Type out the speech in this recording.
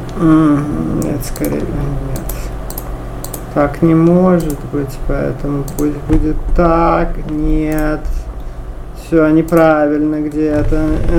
Нет, скорее нет. Так не может быть, поэтому пусть будет так. Нет. Все неправильно где-то.